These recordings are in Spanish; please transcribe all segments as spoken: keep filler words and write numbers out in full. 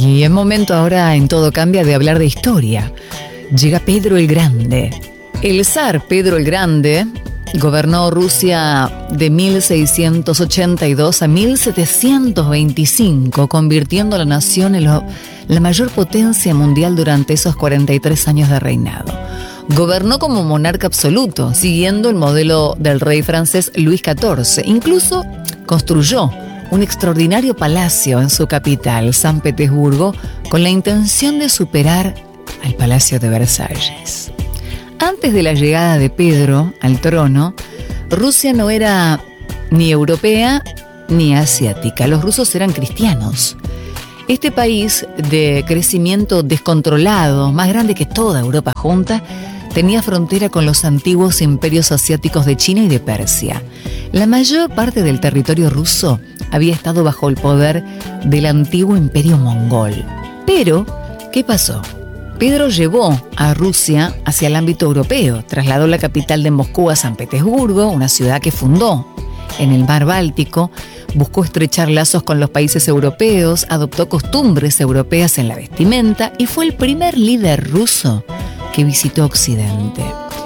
Y es momento ahora, en Todo Cambia, de hablar de historia. Llega Pedro el Grande. El zar Pedro el Grande gobernó Rusia de mil seiscientos ochenta y dos a mil setecientos veinticinco, convirtiendo a la nación en lo, la mayor potencia mundial durante esos cuarenta y tres años de reinado. Gobernó como monarca absoluto, siguiendo el modelo del rey francés Luis catorce. Incluso construyó un extraordinario palacio en su capital, San Petersburgo, con la intención de superar al Palacio de Versalles. Antes de la llegada de Pedro al trono, Rusia no era ni europea ni asiática. Los rusos eran cristianos. Este país de crecimiento descontrolado, más grande que toda Europa junta, tenía frontera con los antiguos imperios asiáticos de China y de Persia. La mayor parte del territorio ruso había estado bajo el poder del antiguo imperio mongol. Pero, ¿qué pasó? Pedro llevó a Rusia hacia el ámbito europeo, trasladó la capital de Moscú a San Petersburgo, una ciudad que fundó en el mar Báltico, buscó estrechar lazos con los países europeos, adoptó costumbres europeas en la vestimenta y fue el primer líder ruso que visitó Occidente.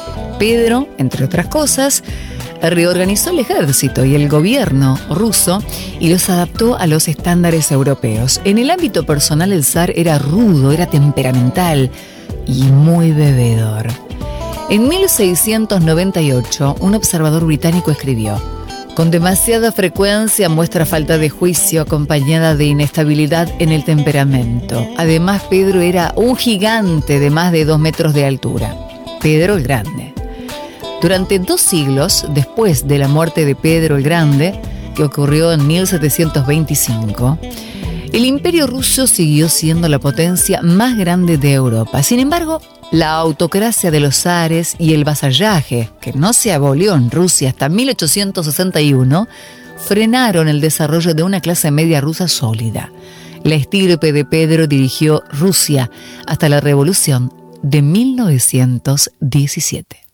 Pedro, entre otras cosas, reorganizó el ejército y el gobierno ruso y los adaptó a los estándares europeos. En el ámbito personal, el zar era rudo, era temperamental y muy bebedor. En mil seiscientos noventa y ocho, un observador británico escribió: con demasiada frecuencia muestra falta de juicio acompañada de inestabilidad en el temperamento. Además, Pedro era un gigante de más de dos metros de altura. Pedro el Grande. Durante dos siglos después de la muerte de Pedro el Grande, que ocurrió en mil setecientos veinticinco, el Imperio ruso siguió siendo la potencia más grande de Europa. Sin embargo, la autocracia de los zares y el vasallaje, que no se abolió en Rusia hasta mil ochocientos sesenta y uno, frenaron el desarrollo de una clase media rusa sólida. La estirpe de Pedro dirigió Rusia hasta la Revolución de mil novecientos diecisiete.